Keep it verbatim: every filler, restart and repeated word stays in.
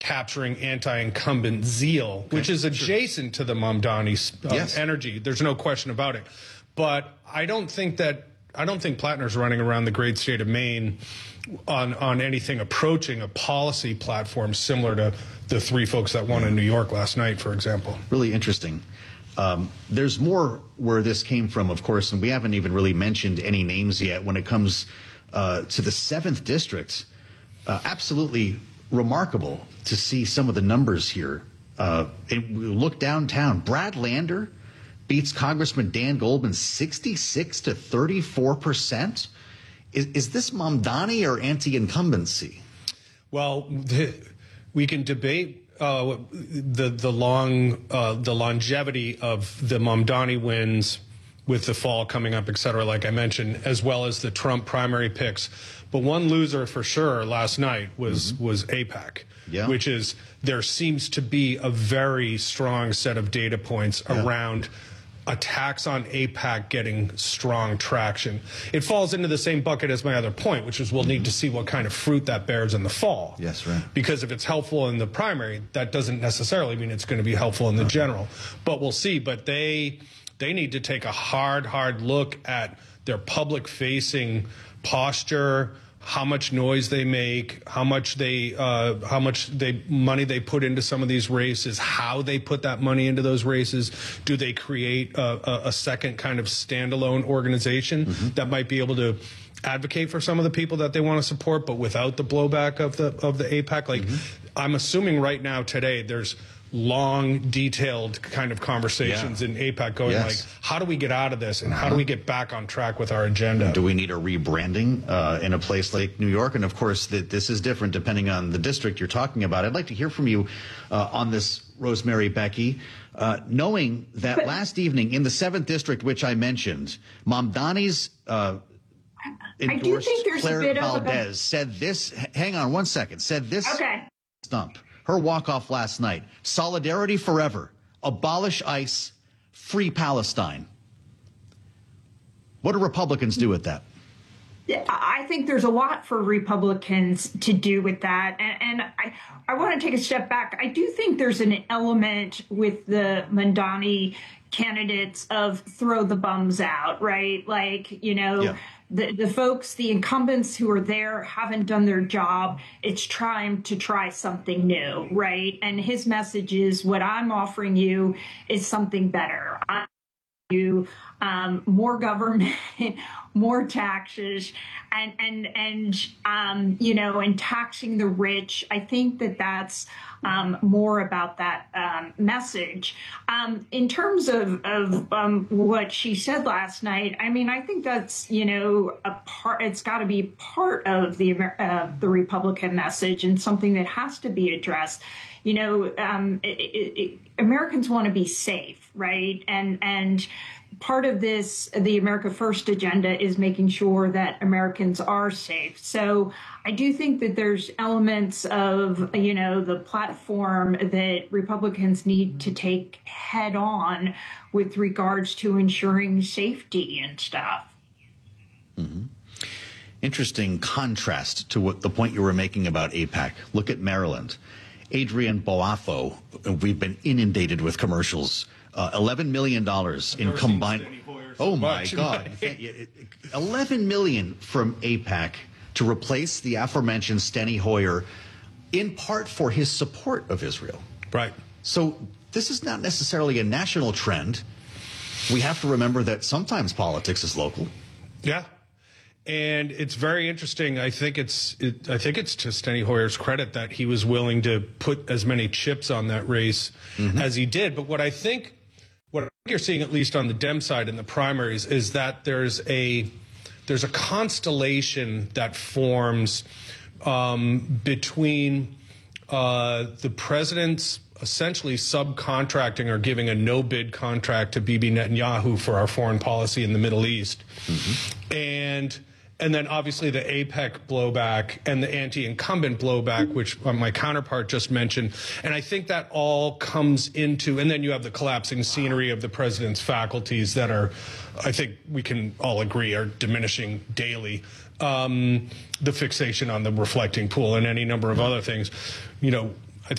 capturing anti-incumbent zeal, okay, which is adjacent sure. to the Mamdani uh, yes. energy. There's no question about it. But I don't think that I don't think Plattner's running around the great state of Maine on on anything approaching a policy platform similar to the three folks that won in New York last night, for example. Really interesting. Um, there's more where this came from, of course, and we haven't even really mentioned any names yet when it comes uh, to the seventh district. Uh, absolutely remarkable to see some of the numbers here. Uh, and we look downtown. Brad Lander beats Congressman Dan Goldman sixty-six to thirty-four percent. Is, is this Mamdani or anti-incumbency? Well, the, we can debate uh, the the long uh, the longevity of the Mamdani wins with the fall coming up, et cetera, like I mentioned, as well as the Trump primary picks. But one loser for sure last night was mm-hmm. was AIPAC, yeah. which is there seems to be a very strong set of data points yeah. around attacks on AIPAC getting strong traction. It falls into the same bucket as my other point, which is we'll mm-hmm. need to see what kind of fruit that bears in the fall. Yes, right. Because if it's helpful in the primary, that doesn't necessarily mean it's going to be helpful in the okay. general. But we'll see. But they they need to take a hard, hard look at their public-facing posture, how much noise they make, how much they, uh, how much they money they put into some of these races, how they put that money into those races. Do they create a, a, a second kind of standalone organization mm-hmm. that might be able to advocate for some of the people that they want to support, but without the blowback of the of the AIPAC? Like, mm-hmm. I'm assuming right now today there's long, detailed kind of conversations yeah. in AIPAC going yes. like, how do we get out of this and uh-huh. how do we get back on track with our agenda? Do we need a rebranding uh, in a place like New York? And of course, that this is different depending on the district you're talking about. I'd like to hear from you uh, on this, Rosemary Becky, uh, knowing that last evening in the seventh district, which I mentioned, Mamdani's uh, endorsed Claire Valdez a... said this, hang on one second, said this okay. stump. Her walk-off last night, solidarity forever, abolish ICE, free Palestine. What do Republicans do with that? I think there's a lot for Republicans to do with that. And, and I, I want to take a step back. I do think there's an element with the Mamdani candidates of throw the bums out, right? Like, you know, yeah. the, the folks, the incumbents who are there haven't done their job. It's time to try something new, right? And his message is what I'm offering you is something better. I'm you um, more government, more taxes, and and and um, you know, and taxing the rich. I think that that's um, more about that um, message. Um, in terms of of um, what she said last night, I mean, I think that's you know a part. It's got to be part of the uh, the Republican message and something that has to be addressed. You know, um, it, it, it, Americans want to be safe, right? And and part of this, the America First agenda, is making sure that Americans are safe. So I do think that there's elements of, you know, the platform that Republicans need to take head on with regards to ensuring safety and stuff. Mm-hmm. Interesting contrast to what the point you were making about AIPAC. Look at Maryland. Adrian Boafo, we've been inundated with commercials. Uh, eleven million dollars in combined. Oh, my God. eleven million dollars from AIPAC to replace the aforementioned Steny Hoyer, in part for his support of Israel. Right. So this is not necessarily a national trend. We have to remember that sometimes politics is local. Yeah. And it's very interesting. I think it's it, I think it's to Steny Hoyer's credit that he was willing to put as many chips on that race mm-hmm. as he did. But what I think what I think you're seeing, at least on the Dem side in the primaries, is that there's a there's a constellation that forms um, between uh, the president's essentially subcontracting or giving a no-bid contract to Bibi Netanyahu for our foreign policy in the Middle East, mm-hmm. and And then obviously the AIPAC blowback and the anti-incumbent blowback, which my counterpart just mentioned. And I think that all comes into, and then you have the collapsing scenery of the president's faculties that are, I think we can all agree, are diminishing daily. Um, the fixation on the reflecting pool and any number of other things. You know,